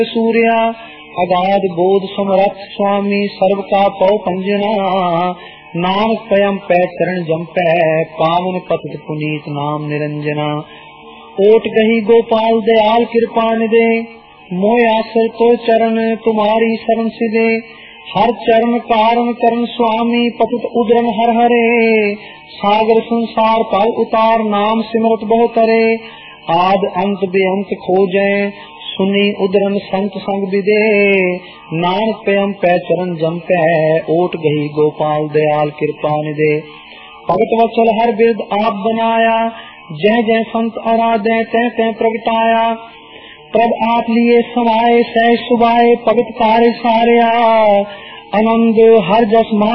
सूर्या अगाध बोध समरथ स्वामी सर्व का पौ पंजना नाम स्वयं पै चरण जम्पै पावन पतित पुनीत नाम निरंजना। ओट गही गोपाल दयाल कृपा निदे मोह आश्रय तो चरण तुम्हारी शरण सिदे। हर चरण कारण करण स्वामी पतित उदरन हर हरे सागर संसार पल उतार नाम सिमरत बहु तरे। आद अंत बेअंत खोजै सुनी उदरन संत संग विदे नानक प्रेम पै चरण जमपै ओट गही गोपाल दयाल कृपा निदे। भगत वत्सल हर बिरद आप बनाया जय जय संत आराधे तै तै प्रगटाया। प्रभ आप लिए समाये सह सुभाए भगत कार्य सारिया आनंद हर जस